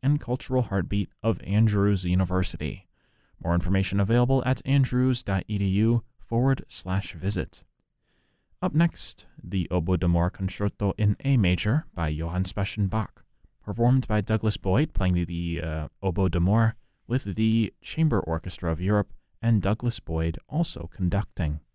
and cultural heartbeat of Andrews University. More information available at andrews.edu/visit. Up next, the Oboe d'Amore Concerto in A Major by Johann Sebastian Bach, performed by Douglas Boyd playing the Oboe d'Amore with the Chamber Orchestra of Europe and Douglas Boyd also conducting.